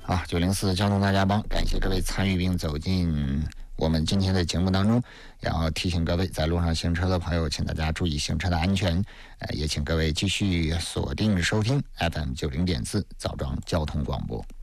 啊，904交通大家帮，感谢各位参与并走进我们今天的节目当中。然后提醒各位在路上行车的朋友，请大家注意行车的安全。也请各位继续锁定收听 FM 90.4枣庄交通广播。